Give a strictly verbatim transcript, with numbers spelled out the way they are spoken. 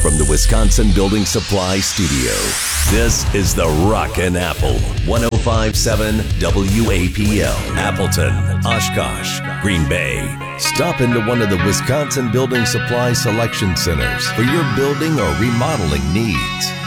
from the Wisconsin Building Supply Studio, this is the Rockin' Apple, one oh five point seven W A P L, Appleton, Oshkosh, Green Bay. Stop into one of the Wisconsin Building Supply Selection Centers for your building or remodeling needs.